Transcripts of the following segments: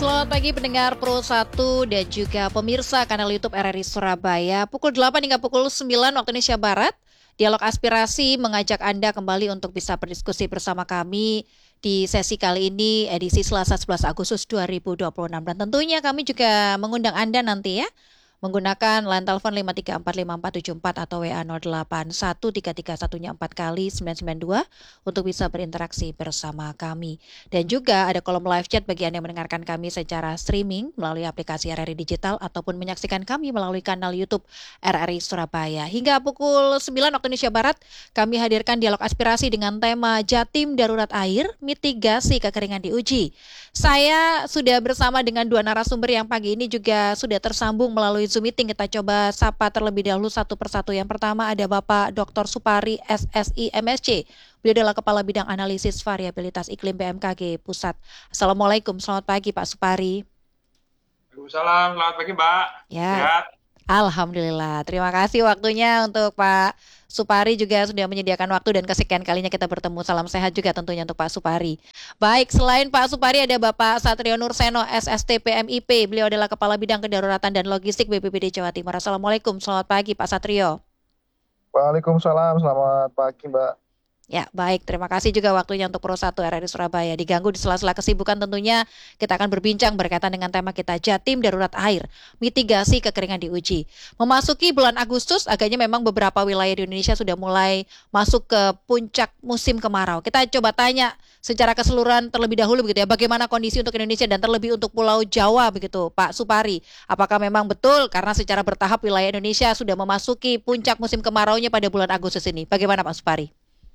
Selamat pagi pendengar Pro 1 dan juga pemirsa kanal YouTube RRI Surabaya. Pukul 8 hingga pukul 9 waktu Indonesia Barat, Dialog Aspirasi mengajak Anda kembali untuk bisa berdiskusi bersama kami di sesi kali ini edisi Selasa 11 Agustus 2026. Dan tentunya kami juga mengundang Anda nanti ya, menggunakan line telepon 5345474 atau WA 081331-nya 4 kali 992 untuk bisa berinteraksi bersama kami. Dan juga ada kolom live chat bagi Anda yang mendengarkan kami secara streaming melalui aplikasi RRI Digital ataupun menyaksikan kami melalui kanal YouTube RRI Surabaya. Hingga pukul 9 waktu Indonesia Barat, kami hadirkan dialog aspirasi dengan tema Jatim Darurat Air, Mitigasi Kekeringan Diuji. Saya sudah bersama dengan dua narasumber yang pagi ini juga sudah tersambung melalui Zoom meeting. Kita coba sapa terlebih dahulu satu persatu. Yang pertama ada Bapak Dr. Supari SSI MSc. Beliau adalah Kepala Bidang Analisis Variabilitas Iklim BMKG Pusat. Assalamualaikum, selamat pagi Pak Supari. Waalaikumsalam, selamat pagi Mbak. Ya, Sehat? Alhamdulillah. Terima kasih waktunya untuk Pak Supari juga sudah menyediakan waktu dan kesekian kalinya kita bertemu. Salam sehat juga tentunya untuk Pak Supari. Baik, selain Pak Supari ada Bapak Satrio Nurseno SST PMIP. Beliau adalah Kepala Bidang Kedaruratan dan Logistik BPBD Jawa Timur. Assalamualaikum, selamat pagi Pak Satrio. Waalaikumsalam, selamat pagi Mbak. Ya, baik. Terima kasih juga waktunya untuk Pro 1 RRI Surabaya. Diganggu di sela-sela kesibukan tentunya kita akan berbincang berkaitan dengan tema kita Jatim Darurat Air, Mitigasi Kekeringan Diuji. Memasuki bulan Agustus, agaknya memang beberapa wilayah di Indonesia sudah mulai masuk ke puncak musim kemarau. Kita coba tanya secara keseluruhan terlebih dahulu begitu ya, bagaimana kondisi untuk Indonesia dan terlebih untuk Pulau Jawa begitu, Pak Supari. Apakah memang betul karena secara bertahap wilayah Indonesia sudah memasuki puncak musim kemaraunya pada bulan Agustus ini? Bagaimana Pak Supari?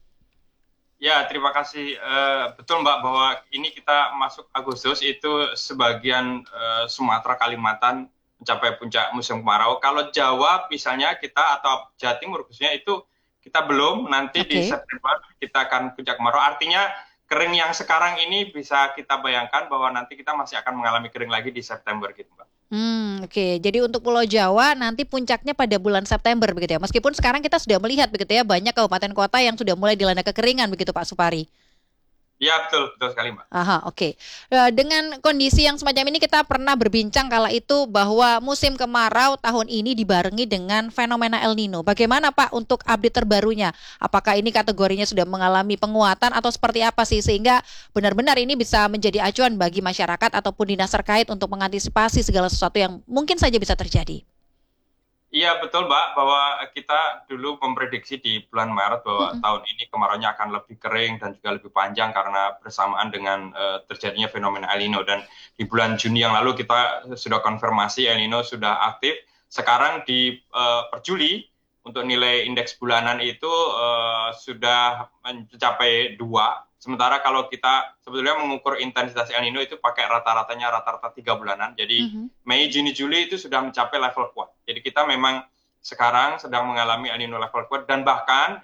Ya, terima kasih. Betul Mbak, bahwa ini kita masuk Agustus itu sebagian Sumatera, Kalimantan mencapai puncak musim kemarau. Kalau Jawa misalnya kita atau Jawa Timur khususnya itu kita belum, nanti di September kita akan puncak kemarau. Artinya kering yang sekarang ini bisa kita bayangkan bahwa nanti kita masih akan mengalami kering lagi di September gitu Mbak. Oke. Jadi untuk Pulau Jawa nanti puncaknya pada bulan September begitu ya. Meskipun sekarang kita sudah melihat begitu ya banyak kabupaten kota yang sudah mulai dilanda kekeringan begitu Pak Supari. Ya, betul sekali Mbak. Oke. Dengan kondisi yang semacam ini kita pernah berbincang kala itu bahwa musim kemarau tahun ini dibarengi dengan fenomena El Nino. Bagaimana Pak untuk update terbarunya? Apakah ini kategorinya sudah mengalami penguatan atau seperti apa sih sehingga benar-benar ini bisa menjadi acuan bagi masyarakat ataupun dinas terkait untuk mengantisipasi segala sesuatu yang mungkin saja bisa terjadi? Iya betul Mbak, bahwa kita dulu memprediksi di bulan Maret bahwa tahun ini kemaraunya akan lebih kering dan juga lebih panjang karena bersamaan dengan terjadinya fenomena El Nino. Dan di bulan Juni yang lalu kita sudah konfirmasi El Nino sudah aktif. Sekarang di per Juli untuk nilai indeks bulanan itu sudah mencapai 2. Sementara kalau kita sebetulnya mengukur intensitas El Nino itu pakai rata-rata 3 bulanan. Jadi Mei, Juni, Juli itu sudah mencapai level kuat. Jadi kita memang sekarang sedang mengalami El Nino level kuat dan bahkan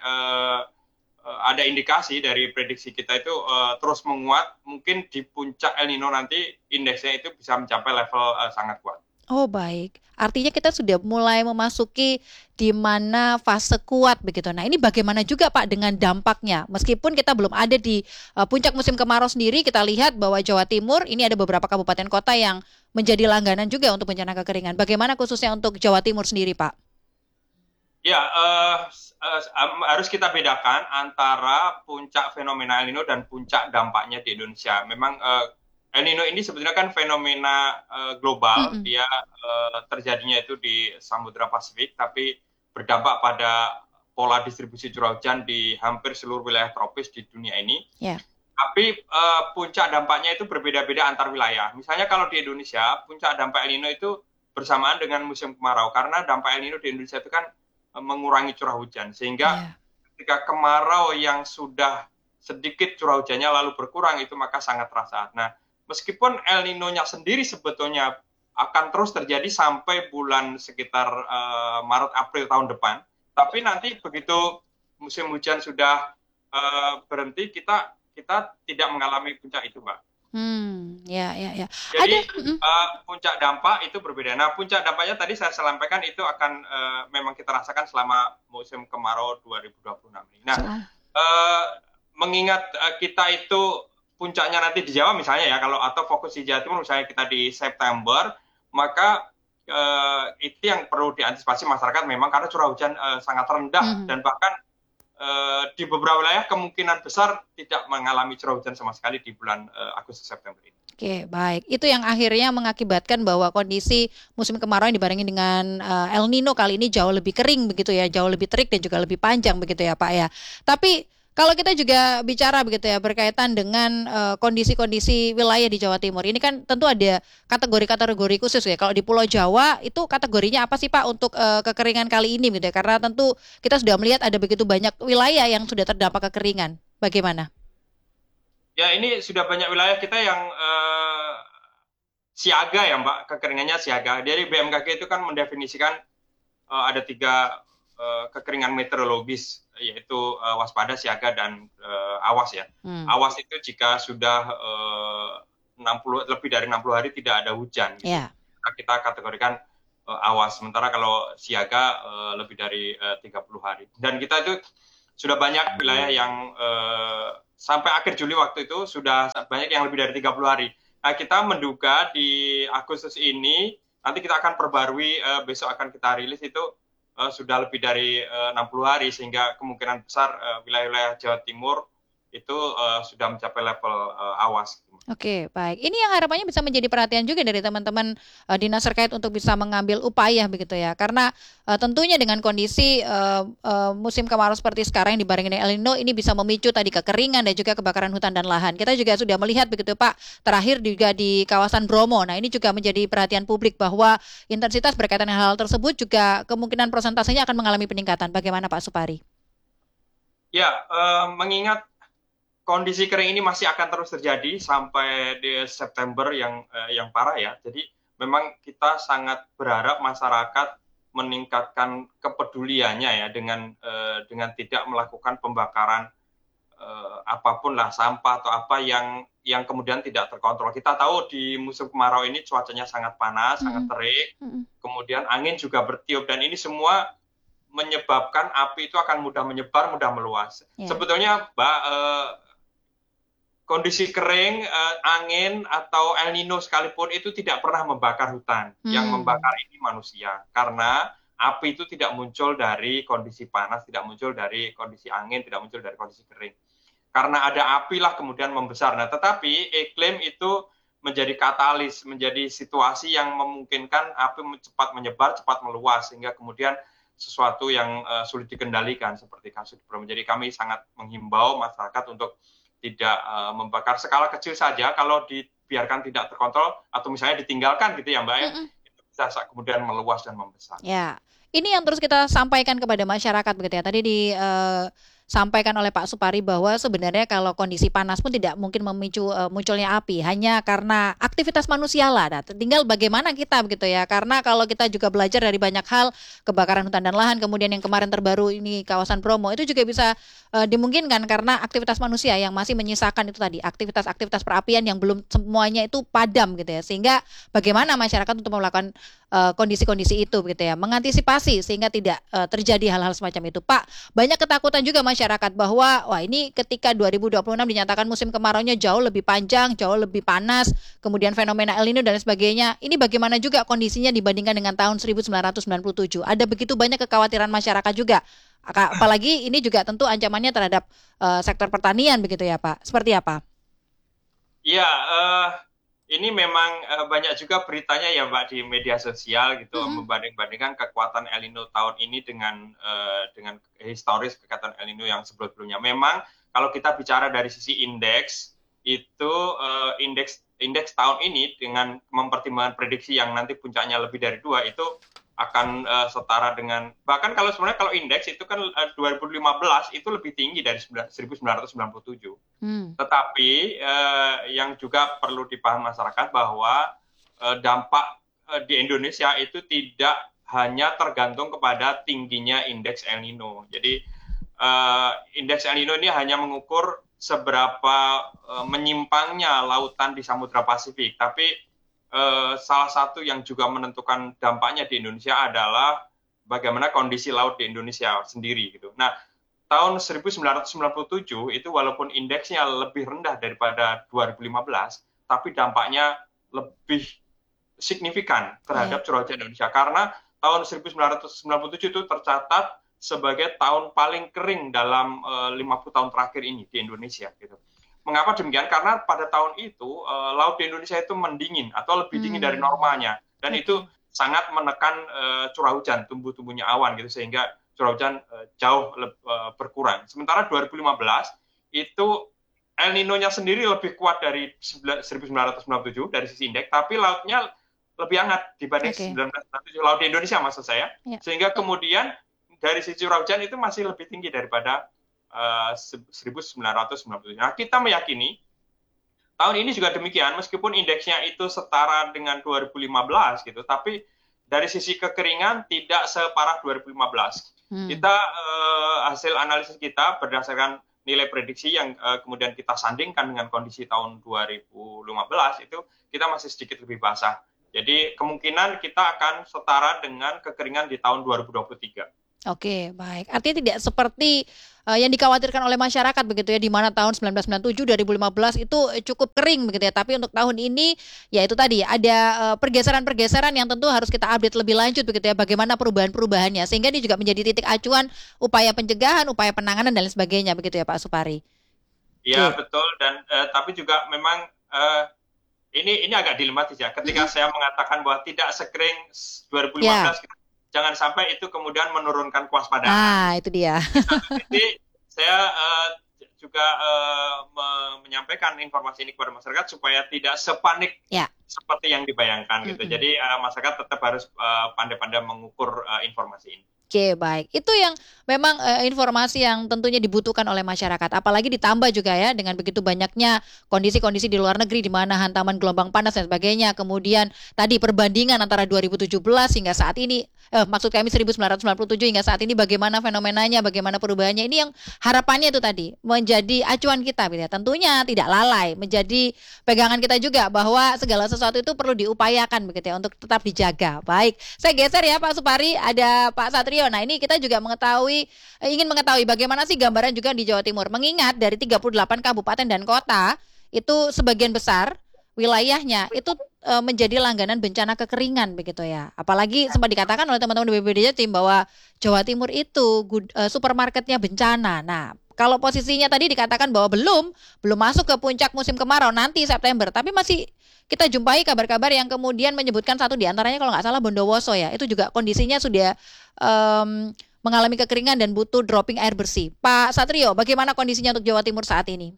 ada indikasi dari prediksi kita itu terus menguat. Mungkin di puncak El Nino nanti indeksnya itu bisa mencapai level sangat kuat. Oh baik, artinya kita sudah mulai memasuki di mana fase kuat begitu. Nah ini bagaimana juga Pak dengan dampaknya? Meskipun kita belum ada di puncak musim kemarau sendiri, kita lihat bahwa Jawa Timur ini ada beberapa kabupaten kota yang menjadi langganan juga untuk bencana kekeringan. Bagaimana khususnya untuk Jawa Timur sendiri Pak? Ya, harus kita bedakan antara puncak fenomena El Nino dan puncak dampaknya di Indonesia. Memang El Nino ini sebetulnya kan fenomena global, dia terjadinya itu di Samudra Pasifik, tapi berdampak pada pola distribusi curah hujan di hampir seluruh wilayah tropis di dunia ini. Tapi puncak dampaknya itu berbeda-beda antar wilayah. Misalnya kalau di Indonesia, puncak dampak El Nino itu bersamaan dengan musim kemarau, karena dampak El Nino di Indonesia itu kan mengurangi curah hujan, sehingga ketika kemarau yang sudah sedikit curah hujannya lalu berkurang, itu maka sangat terasa. Nah, meskipun El Nino-nya sendiri sebetulnya akan terus terjadi sampai bulan sekitar Maret-April tahun depan, tapi nanti begitu musim hujan sudah berhenti, kita tidak mengalami puncak itu, Mbak. Ya. Jadi puncak dampak itu berbeda. Nah, puncak dampaknya tadi saya sampaikan itu akan memang kita rasakan selama musim kemarau 2026 ini. Nah, mengingat kita itu puncaknya nanti di Jawa misalnya ya, kalau atau fokus di Jawa Timur misalnya kita di September, maka itu yang perlu diantisipasi masyarakat memang karena curah hujan sangat rendah dan bahkan di beberapa wilayah kemungkinan besar tidak mengalami curah hujan sama sekali di bulan Agustus September ini. Oke, baik. Itu yang akhirnya mengakibatkan bahwa kondisi musim kemarau yang dibarengi dengan El Nino kali ini jauh lebih kering begitu ya, jauh lebih terik dan juga lebih panjang begitu ya Pak ya. Tapi kalau kita juga bicara begitu ya berkaitan dengan kondisi-kondisi wilayah di Jawa Timur, ini kan tentu ada kategori-kategori khusus ya. Kalau di Pulau Jawa itu kategorinya apa sih Pak untuk kekeringan kali ini gitu ya? Karena tentu kita sudah melihat ada begitu banyak wilayah yang sudah terdampak kekeringan. Bagaimana? Ya, ini sudah banyak wilayah kita yang siaga ya Mbak, kekeringannya siaga. Dari BMKG itu kan mendefinisikan ada 3 kekeringan meteorologis, yaitu waspada, siaga, dan awas ya. Awas itu jika sudah lebih dari 60 hari tidak ada hujan. Gitu. Yeah. Kita kategorikan awas. Sementara kalau siaga lebih dari 30 hari. Dan kita itu sudah banyak wilayah yang sampai akhir Juli waktu itu sudah banyak yang lebih dari 30 hari. Nah, kita menduga di Agustus ini, nanti kita akan perbarui, besok akan kita rilis itu sudah lebih dari 60 hari, sehingga kemungkinan besar wilayah-wilayah Jawa Timur itu sudah mencapai level awas. Oke, baik. Ini yang harapannya bisa menjadi perhatian juga dari teman-teman dinas terkait untuk bisa mengambil upaya begitu ya. Karena tentunya dengan kondisi musim kemarau seperti sekarang yang dibarengi dengan El Nino ini bisa memicu tadi kekeringan dan juga kebakaran hutan dan lahan. Kita juga sudah melihat begitu Pak, terakhir juga di kawasan Bromo. Nah, ini juga menjadi perhatian publik bahwa intensitas berkaitan dengan hal tersebut juga kemungkinan persentasenya akan mengalami peningkatan. Bagaimana Pak Supari? Ya, mengingat kondisi kering ini masih akan terus terjadi sampai di September yang parah ya. Jadi memang kita sangat berharap masyarakat meningkatkan kepeduliannya ya dengan tidak melakukan pembakaran apapun lah, sampah atau apa yang kemudian tidak terkontrol. Kita tahu di musim kemarau ini cuacanya sangat panas, sangat terik, kemudian angin juga bertiup dan ini semua menyebabkan api itu akan mudah menyebar, mudah meluas. Yeah. Sebetulnya Mbak, kondisi kering, angin, atau El Nino sekalipun itu tidak pernah membakar hutan. Yang membakar ini manusia. Karena api itu tidak muncul dari kondisi panas, tidak muncul dari kondisi angin, tidak muncul dari kondisi kering. Karena ada api lah kemudian membesar. Nah, tetapi iklim itu menjadi katalis, menjadi situasi yang memungkinkan api cepat menyebar, cepat meluas, sehingga kemudian sesuatu yang sulit dikendalikan seperti kasus di Bromo. Jadi kami sangat menghimbau masyarakat untuk tidak membakar skala kecil saja, kalau dibiarkan tidak terkontrol atau misalnya ditinggalkan gitu ya Mbak ya, itu bisa kemudian meluas dan membesar. Ya, ini yang terus kita sampaikan kepada masyarakat begitu ya. Tadi disampaikan oleh Pak Supari bahwa sebenarnya kalau kondisi panas pun tidak mungkin memicu munculnya api, hanya karena aktivitas manusia lah. Nah, tinggal bagaimana kita begitu ya. Karena kalau kita juga belajar dari banyak hal, kebakaran hutan dan lahan, kemudian yang kemarin terbaru ini kawasan Bromo, itu juga bisa dimungkinkan karena aktivitas manusia yang masih menyisakan itu tadi, aktivitas-aktivitas perapian yang belum semuanya itu padam gitu ya. Sehingga bagaimana masyarakat untuk melakukan kondisi-kondisi itu begitu ya, mengantisipasi sehingga tidak terjadi hal-hal semacam itu. Pak, banyak ketakutan juga masyarakat bahwa wah ini ketika 2026 dinyatakan musim kemaraunya jauh lebih panjang, jauh lebih panas, kemudian fenomena El Nino dan sebagainya. Ini bagaimana juga kondisinya dibandingkan dengan tahun 1997? Ada begitu banyak kekhawatiran masyarakat juga. Apalagi ini juga tentu ancamannya terhadap sektor pertanian begitu ya Pak. Seperti apa? Ya, ini memang banyak juga beritanya ya Mbak di media sosial gitu, membanding-bandingkan kekuatan El Nino tahun ini dengan historis kekuatan El Nino yang sebelum-sebelumnya. Memang kalau kita bicara dari sisi indeks, itu indeks tahun ini dengan mempertimbangkan prediksi yang nanti puncaknya lebih dari 2 itu akan setara dengan, bahkan kalau sebenarnya kalau indeks itu kan 2015 itu lebih tinggi dari 1997. Tetapi yang juga perlu dipahami masyarakat bahwa dampak di Indonesia itu tidak hanya tergantung kepada tingginya indeks El Nino. Jadi indeks El Nino ini hanya mengukur seberapa menyimpangnya lautan di Samudra Pasifik, tapi salah satu yang juga menentukan dampaknya di Indonesia adalah bagaimana kondisi laut di Indonesia sendiri gitu. Nah, tahun 1997 itu walaupun indeksnya lebih rendah daripada 2015, tapi dampaknya lebih signifikan terhadap curah hujan Indonesia karena tahun 1997 itu tercatat sebagai tahun paling kering dalam 50 tahun terakhir ini di Indonesia gitu. Mengapa demikian? Karena pada tahun itu laut di Indonesia itu mendingin atau lebih dingin dari normalnya dan itu sangat menekan curah hujan, tumbuh-tumbuhnya awan gitu sehingga curah hujan jauh berkurang. Sementara 2015 itu El Nino-nya sendiri lebih kuat dari 1997 dari sisi indeks, tapi lautnya lebih hangat dibanding 1997 laut di Indonesia maksud saya. Sehingga kemudian dari sisi curah hujan itu masih lebih tinggi daripada 1997. Nah, kita meyakini tahun ini juga demikian, meskipun indeksnya itu setara dengan 2015 gitu, tapi dari sisi kekeringan tidak separah 2015. Kita hasil analisis kita berdasarkan nilai prediksi yang kemudian kita sandingkan dengan kondisi tahun 2015 itu kita masih sedikit lebih basah. Jadi kemungkinan kita akan setara dengan kekeringan di tahun 2023. Oke, baik. Artinya tidak seperti yang dikhawatirkan oleh masyarakat begitu ya, di mana tahun 1997, 2015 itu cukup kering begitu ya. Tapi untuk tahun ini ya itu tadi ada pergeseran-pergeseran yang tentu harus kita update lebih lanjut begitu ya, bagaimana perubahan-perubahannya sehingga ini juga menjadi titik acuan upaya pencegahan, upaya penanganan dan lain sebagainya begitu ya Pak Supari. Iya, betul dan tapi juga memang ini agak dilematis ya. Ketika saya mengatakan bahwa tidak sekering 2015 jangan sampai itu kemudian menurunkan kewaspadaan. Itu dia. Jadi saya juga menyampaikan informasi ini kepada masyarakat supaya tidak sepanik seperti yang dibayangkan gitu. Jadi masyarakat tetap harus pandai-pandai mengukur informasi ini. Oke, baik. Itu yang memang informasi yang tentunya dibutuhkan oleh masyarakat. Apalagi ditambah juga ya dengan begitu banyaknya kondisi-kondisi di luar negeri di mana hantaman gelombang panas dan sebagainya. Kemudian tadi perbandingan antara 2017 hingga saat ini, maksud kami 1997 hingga saat ini bagaimana fenomenanya, bagaimana perubahannya. Ini yang harapannya itu tadi menjadi acuan kita gitu ya. Tentunya tidak lalai, menjadi pegangan kita juga bahwa segala sesuatu itu perlu diupayakan begitu ya untuk tetap dijaga. Baik, saya geser ya Pak Supari, ada Pak Satrio. Nah ini kita juga ingin mengetahui bagaimana sih gambaran juga di Jawa Timur. Mengingat dari 38 kabupaten dan kota itu sebagian besar wilayahnya itu menjadi langganan bencana kekeringan begitu ya. Apalagi sempat dikatakan oleh teman-teman BPBD Jatim bahwa Jawa Timur itu supermarketnya bencana. Nah kalau posisinya tadi dikatakan bahwa belum masuk ke puncak musim kemarau nanti September, tapi masih kita jumpai kabar-kabar yang kemudian menyebutkan satu di antaranya kalau nggak salah Bondowoso ya, itu juga kondisinya sudah mengalami kekeringan dan butuh dropping air bersih. Pak Satrio, bagaimana kondisinya untuk Jawa Timur saat ini?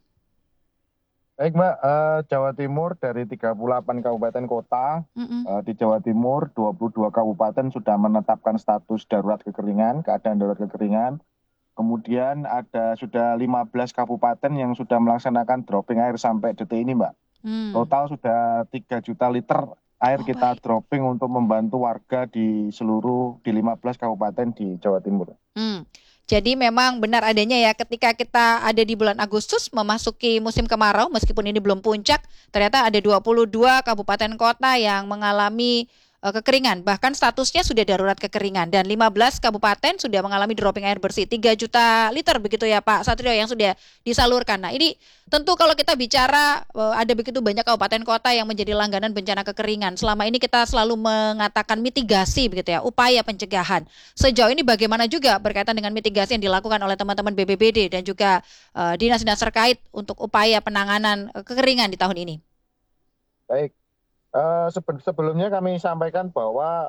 Baik Mbak, Jawa Timur dari 38 kabupaten kota, di Jawa Timur 22 kabupaten sudah menetapkan status darurat kekeringan, keadaan darurat kekeringan. Kemudian sudah 15 kabupaten yang sudah melaksanakan dropping air sampai detik ini Mbak. Total sudah 3 juta liter air kita dropping untuk membantu warga di 15 kabupaten di Jawa Timur. Jadi memang benar adanya ya ketika kita ada di bulan Agustus memasuki musim kemarau meskipun ini belum puncak, ternyata ada 22 kabupaten kota yang mengalami kekeringan, bahkan statusnya sudah darurat kekeringan dan 15 kabupaten sudah mengalami dropping air bersih 3 juta liter begitu ya Pak Satrio yang sudah disalurkan. Nah ini tentu kalau kita bicara ada begitu banyak kabupaten kota yang menjadi langganan bencana kekeringan. Selama ini kita selalu mengatakan mitigasi begitu ya, upaya pencegahan. Sejauh ini bagaimana juga berkaitan dengan mitigasi yang dilakukan oleh teman-teman BPBD dan juga dinas-dinas terkait untuk upaya penanganan kekeringan di tahun ini? Baik. Sebelumnya kami sampaikan bahwa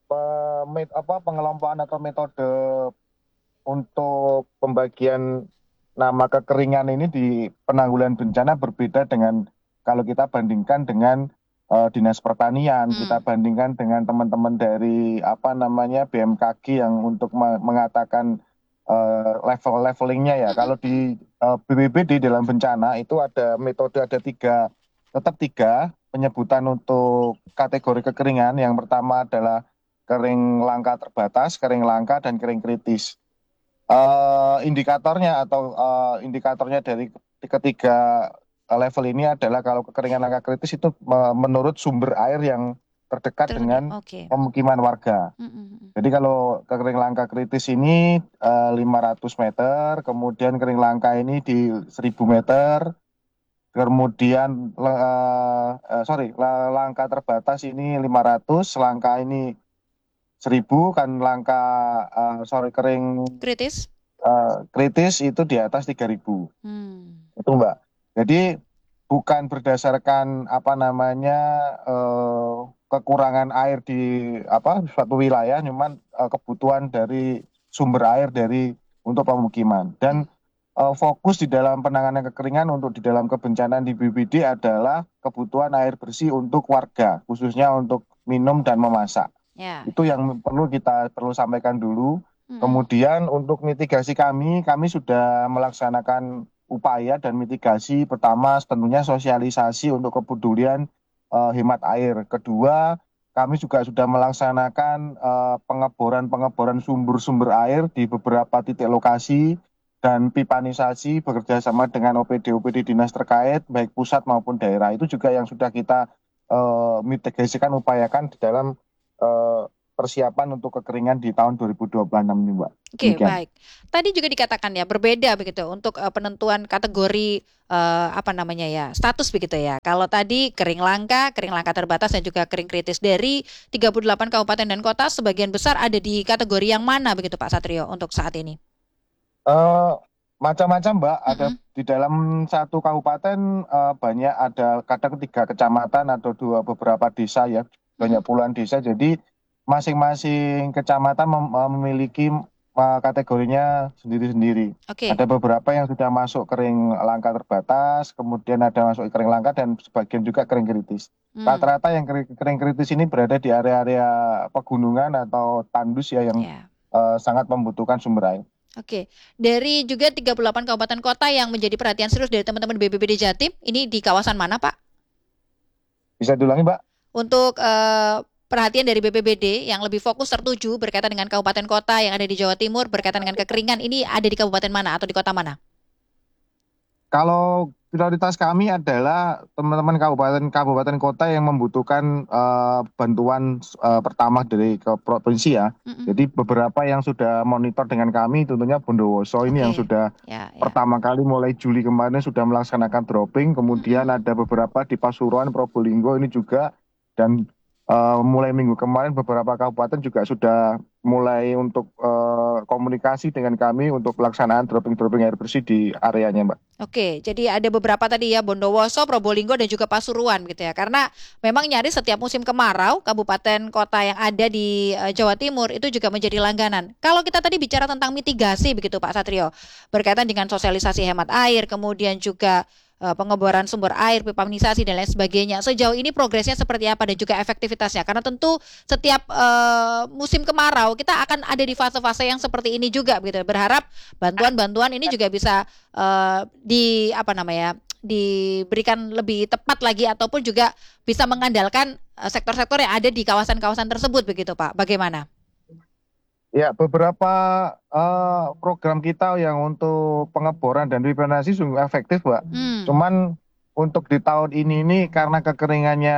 pengelompokan atau metode untuk pembagian nama kekeringan ini di penanggulangan bencana berbeda dengan kalau kita bandingkan dengan Dinas Pertanian, kita bandingkan dengan teman-teman dari BMKG yang untuk mengatakan levelingnya ya. Kalau di BPBD dalam bencana itu ada metode, tetap tiga penyebutan untuk kategori kekeringan. Yang pertama adalah kering langka terbatas, kering langka, dan kering kritis. Indikatornya dari ketiga level ini adalah kalau kekeringan langka kritis itu menurut sumber air yang terdekat dengan Oke. pemukiman warga. Jadi kalau kering langka kritis ini 500 meter, kemudian kering langka ini di 1000 meter, kemudian langka terbatas ini 500, langka ini 1000, kan langka kering Kritis. kritis itu di atas 3000. Itu Mbak. Jadi bukan berdasarkan kekurangan air di suatu wilayah, cuman kebutuhan dari sumber air untuk pemukiman. Dan fokus di dalam penanganan kekeringan untuk di dalam kebencanaan di BPBD adalah kebutuhan air bersih untuk warga, khususnya untuk minum dan memasak. Ya. Itu yang perlu sampaikan dulu. Kemudian untuk mitigasi kami sudah melaksanakan upaya dan mitigasi. Pertama tentunya sosialisasi untuk kepedulian hemat air. Kedua, kami juga sudah melaksanakan pengeboran sumber-sumber air di beberapa titik lokasi dan pipanisasi bekerja sama dengan OPD dinas terkait baik pusat maupun daerah. Itu juga yang sudah kita mitigasikan, upayakan di dalam persiapan untuk kekeringan di tahun 2026 ini, Mbak. Oke, baik. Tadi juga dikatakan ya berbeda begitu untuk penentuan kategori status begitu ya. Kalau tadi kering langka terbatas dan juga kering kritis, dari 38 kabupaten dan kota sebagian besar ada di kategori yang mana begitu Pak Satrio untuk saat ini? Macam-macam, Mbak. Ada di dalam satu kabupaten banyak, ada kadang 3 kecamatan atau beberapa desa ya, banyak puluhan desa. Jadi masing-masing kecamatan memiliki kategorinya sendiri-sendiri. Ada beberapa yang sudah masuk kering langka terbatas, kemudian ada masuk kering langka, dan sebagian juga kering kritis. Rata-rata yang kering kritis ini berada di area-area pegunungan atau tandus ya, yang sangat membutuhkan sumber air. Oke, dari juga 38 kabupaten kota yang menjadi perhatian serius dari teman-teman BPBD Jatim, ini di kawasan mana, Pak? Bisa diulangi, Mbak? Untuk perhatian dari BPBD yang lebih fokus tertuju berkaitan dengan kabupaten kota yang ada di Jawa Timur berkaitan dengan kekeringan, ini ada di kabupaten mana atau di kota mana? Kalau prioritas kami adalah teman-teman kabupaten kota yang membutuhkan bantuan pertama dari provinsi ya. Jadi beberapa yang sudah monitor dengan kami, tentunya Bondowoso ini yang sudah pertama kali mulai Juli kemarin sudah melaksanakan dropping. Kemudian ada beberapa di Pasuruan, Probolinggo ini juga, dan mulai minggu kemarin beberapa kabupaten juga sudah mulai untuk komunikasi dengan kami untuk pelaksanaan dropping air bersih di areanya, Mbak. Oke, jadi ada beberapa tadi ya, Bondowoso, Probolinggo, dan juga Pasuruan gitu ya. Karena memang nyaris setiap musim kemarau, kabupaten kota yang ada di Jawa Timur itu juga menjadi langganan. Kalau kita tadi bicara tentang mitigasi begitu Pak Satrio, berkaitan dengan sosialisasi hemat air, kemudian juga pengeboran sumber air, pipanisasi dan lain sebagainya. Sejauh ini progresnya seperti apa dan juga efektivitasnya? Karena tentu setiap musim kemarau kita akan ada di fase-fase yang seperti ini juga, begitu. Berharap bantuan-bantuan ini juga bisa diberikan lebih tepat lagi, ataupun juga bisa mengandalkan sektor-sektor yang ada di kawasan-kawasan tersebut, begitu Pak. Bagaimana? Ya, beberapa program kita yang untuk pengeboran dan pipanisasi sungguh efektif, Mbak. Cuman untuk di tahun ini karena kekeringannya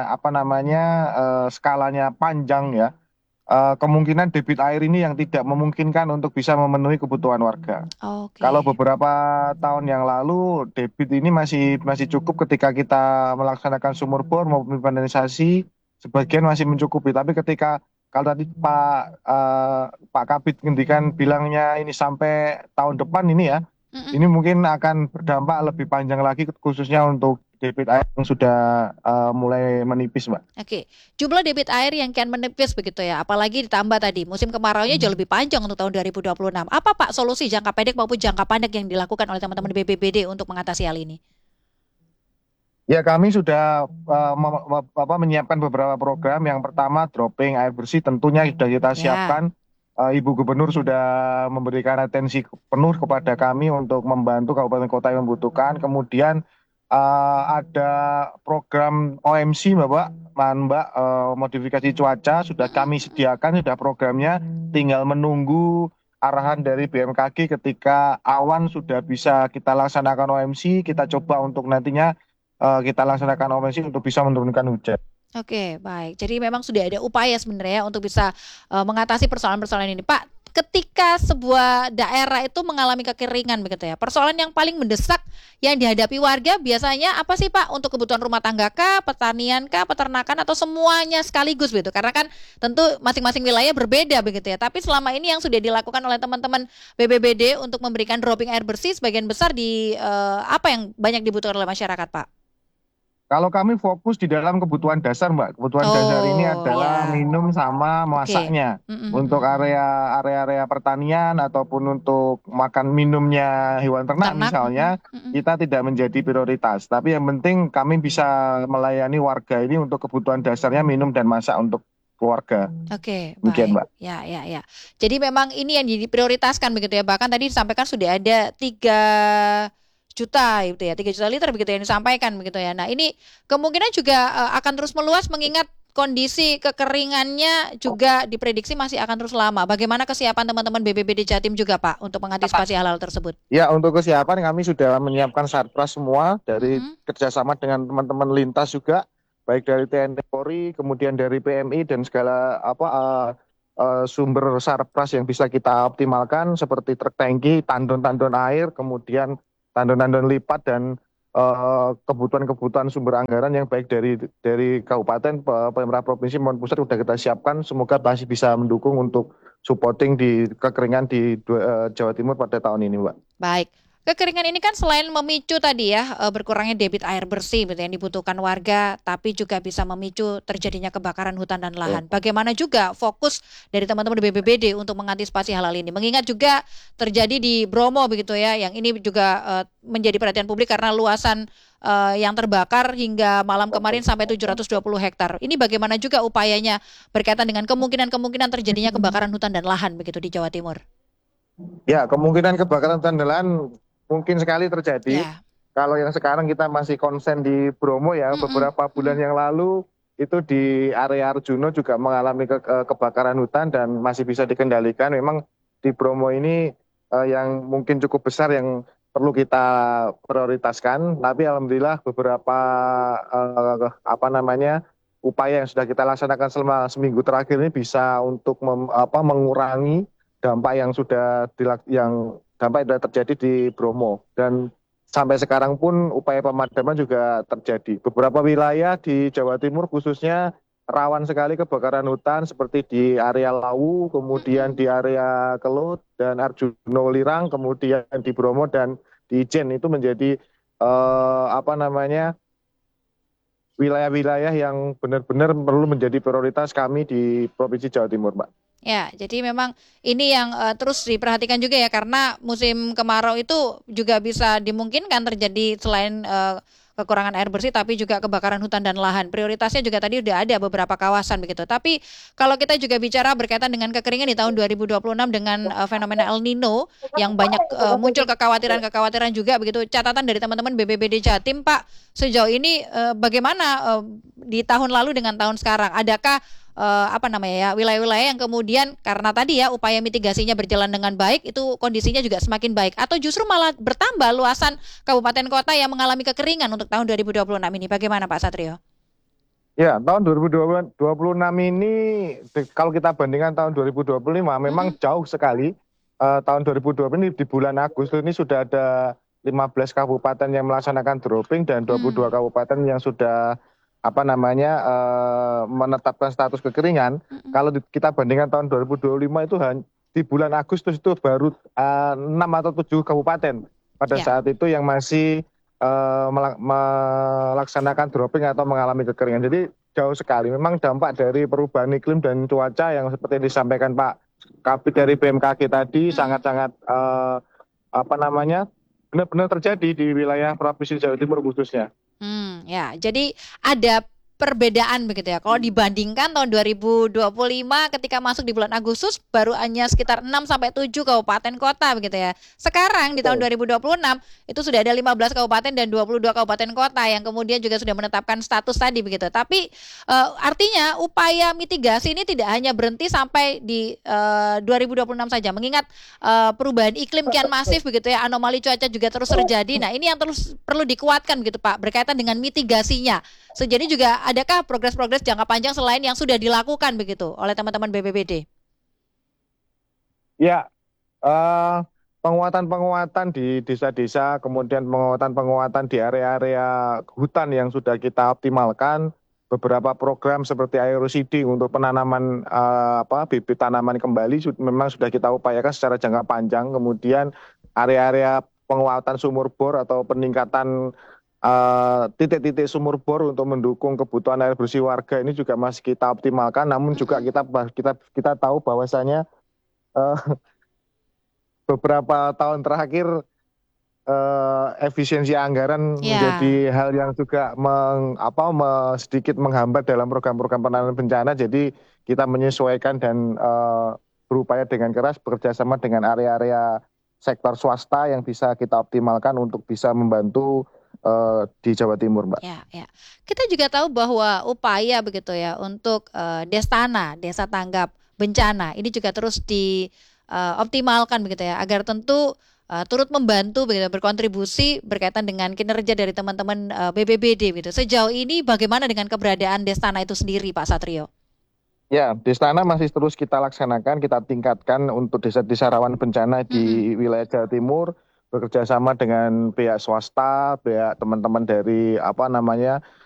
skalanya panjang ya, kemungkinan debit air ini yang tidak memungkinkan untuk bisa memenuhi kebutuhan warga. Kalau beberapa tahun yang lalu debit ini masih cukup ketika kita melaksanakan sumur bor maupun pipanisasi, sebagian masih mencukupi. Tapi kalau tadi Pak Kabid ngendikan bilangnya ini sampai tahun depan ini ya, ini mungkin akan berdampak lebih panjang lagi, khususnya untuk debit air yang sudah mulai menipis, Mbak. Oke, jumlah debit air yang kian menipis begitu ya, apalagi ditambah tadi musim kemaraunya jauh lebih panjang untuk tahun 2026. Apa Pak solusi jangka pendek maupun jangka panjang yang dilakukan oleh teman-teman BPBD untuk mengatasi hal ini? Ya, kami sudah menyiapkan beberapa program. Yang pertama dropping air bersih tentunya sudah kita siapkan. Ibu Gubernur sudah memberikan atensi penuh kepada kami untuk membantu kabupaten kota yang membutuhkan. Kemudian ada program OMC, Mbak, modifikasi cuaca sudah kami sediakan, sudah programnya, tinggal menunggu arahan dari BMKG. Ketika awan sudah bisa kita laksanakan OMC, kita coba untuk nantinya kita laksanakan OMC untuk bisa menurunkan hujan. Oke, baik. Jadi memang sudah ada upaya sebenarnya untuk bisa mengatasi persoalan-persoalan ini. Pak, ketika sebuah daerah itu mengalami kekeringan begitu ya, persoalan yang paling mendesak yang dihadapi warga biasanya apa sih Pak? Untuk kebutuhan rumah tangga kah, pertanian kah, peternakan atau semuanya sekaligus begitu? Karena kan tentu masing-masing wilayah berbeda begitu ya. Tapi selama ini yang sudah dilakukan oleh teman-teman BPBD untuk memberikan dropping air bersih sebagian besar di apa yang banyak dibutuhkan oleh masyarakat, Pak? Kalau kami fokus di dalam kebutuhan dasar, Mbak. Kebutuhan dasar ini Oh adalah ya, minum sama oke. masaknya. Mm, mm, Untuk mm, mm. area-area pertanian ataupun untuk makan minumnya hewan ternak Ternak, mm, misalnya, mm, mm. kita tidak menjadi prioritas. Tapi yang penting kami bisa melayani warga ini untuk kebutuhan dasarnya minum dan masak untuk keluarga. Oke, Demikian, baik. Mbak. Ya, ya, ya. Jadi memang ini yang diprioritaskan begitu ya. Bahkan tadi disampaikan sudah ada 3 juta gitu ya, 3 juta liter begitu yang disampaikan begitu ya. Nah, ini kemungkinan juga akan terus meluas mengingat kondisi kekeringannya juga diprediksi masih akan terus lama. Bagaimana kesiapan teman-teman BPBD Jatim juga Pak untuk mengantisipasi hal-hal tersebut? Ya, untuk kesiapan kami sudah menyiapkan satgas semua dari Mm-mm. kerjasama dengan teman-teman lintas juga, baik dari TNI Polri, kemudian dari PMI dan segala sumber sarpras yang bisa kita optimalkan seperti truk tangki, tandon-tandon air, kemudian tandon-tandon lipat dan kebutuhan-kebutuhan sumber anggaran yang baik dari kabupaten, pemerintah provinsi maupun pusat sudah kita siapkan. Semoga masih bisa mendukung untuk supporting di kekeringan di Jawa Timur pada tahun ini, Mbak. Baik. Kekeringan ini kan selain memicu tadi ya berkurangnya debit air bersih gitu yang dibutuhkan warga, tapi juga bisa memicu terjadinya kebakaran hutan dan lahan. Bagaimana juga fokus dari teman-teman BPBD untuk mengantisipasi hal-hal ini? Mengingat juga terjadi di Bromo begitu ya, yang ini juga menjadi perhatian publik karena luasan yang terbakar hingga malam kemarin sampai 720 hektar. Ini bagaimana juga upayanya berkaitan dengan kemungkinan-kemungkinan terjadinya kebakaran hutan dan lahan begitu di Jawa Timur? Ya, kemungkinan kebakaran hutan dan lahan mungkin sekali terjadi. Ya. Kalau yang sekarang kita masih konsen di Bromo ya, Mm-mm, beberapa bulan mm-mm. yang lalu itu di area Arjuno juga mengalami kebakaran hutan dan masih bisa dikendalikan. Memang di Bromo ini yang mungkin cukup besar yang perlu kita prioritaskan. Tapi alhamdulillah beberapa upaya yang sudah kita laksanakan selama seminggu terakhir ini bisa untuk mengurangi dampak yang dampak yang sudah terjadi di Bromo. Dan sampai sekarang pun upaya pemadaman juga terjadi. Beberapa wilayah di Jawa Timur khususnya rawan sekali kebakaran hutan seperti di area Lawu, kemudian di area Kelut dan Arjuno Lirang, kemudian di Bromo dan di Ijen. Itu menjadi wilayah-wilayah yang benar-benar perlu menjadi prioritas kami di Provinsi Jawa Timur, Mbak. Ya, jadi memang ini yang terus diperhatikan juga ya karena musim kemarau itu juga bisa dimungkinkan terjadi selain kekurangan air bersih tapi juga kebakaran hutan dan lahan. Prioritasnya juga tadi udah ada beberapa kawasan begitu. Tapi kalau kita juga bicara berkaitan dengan kekeringan di tahun 2026 dengan fenomena El Nino yang banyak muncul kekhawatiran-kekhawatiran juga begitu. Catatan dari teman-teman BPBD Jatim, Pak, sejauh ini bagaimana di tahun lalu dengan tahun sekarang? Adakah wilayah-wilayah yang kemudian karena tadi ya upaya mitigasinya berjalan dengan baik itu kondisinya juga semakin baik atau justru malah bertambah luasan kabupaten kota yang mengalami kekeringan untuk tahun 2026 ini bagaimana Pak Satrio? Ya, tahun 2026 ini kalau kita bandingkan tahun 2025 memang jauh sekali. Tahun 2020 ini di bulan Agustus ini sudah ada 15 kabupaten yang melaksanakan dropping dan 22 kabupaten yang sudah menetapkan status kekeringan. Kalau kita bandingkan tahun 2025 itu di bulan Agustus itu baru 6 atau 7 kabupaten pada saat itu yang masih melaksanakan dropping atau mengalami kekeringan. Jadi jauh sekali. Memang dampak dari perubahan iklim dan cuaca yang seperti yang disampaikan Pak Kabid dari BMKG tadi sangat-sangat benar-benar terjadi di wilayah Provinsi Jawa Timur khususnya. Ya, jadi ada perbedaan begitu ya. Kalau dibandingkan tahun 2025 ketika masuk di bulan Agustus baru hanya sekitar 6 sampai 7 kabupaten kota begitu ya. Sekarang di tahun 2026 itu sudah ada 15 kabupaten dan 22 kabupaten kota yang kemudian juga sudah menetapkan status tadi begitu. Tapi artinya upaya mitigasi ini tidak hanya berhenti sampai di 2026 saja. Mengingat perubahan iklim kian masif begitu ya, anomali cuaca juga terus terjadi. Nah, ini yang terus perlu dikuatkan begitu Pak berkaitan dengan mitigasinya. Sejauh ini juga adakah progres-progres jangka panjang selain yang sudah dilakukan begitu oleh teman-teman BPBD? Ya, eh, penguatan-penguatan di desa-desa, kemudian penguatan-penguatan di area-area hutan yang sudah kita optimalkan, beberapa program seperti aerosidi untuk penanaman bibit tanaman kembali memang sudah kita upayakan secara jangka panjang. Kemudian area-area penguatan sumur bor atau peningkatan titik-titik sumur bor untuk mendukung kebutuhan air bersih warga ini juga masih kita optimalkan. Namun juga kita tahu bahwasanya eh, beberapa tahun terakhir efisiensi anggaran Ya, menjadi hal yang juga sedikit menghambat dalam program-program penanganan bencana. Jadi kita menyesuaikan dan berupaya dengan keras bekerja sama dengan area-area sektor swasta yang bisa kita optimalkan untuk bisa membantu di Jawa Timur, Mbak. ya, ya. Kita juga tahu bahwa upaya begitu ya untuk Destana, Desa Tanggap Bencana, ini juga terus dioptimalkan begitu ya, agar tentu turut membantu begitu berkontribusi berkaitan dengan kinerja dari teman-teman BPBD gitu. Sejauh ini bagaimana dengan keberadaan Destana itu sendiri, Pak Satrio? Ya, Destana masih terus kita laksanakan, kita tingkatkan untuk desa-desa rawan bencana di wilayah Jawa Timur, bekerja sama dengan pihak swasta, pihak teman-teman dari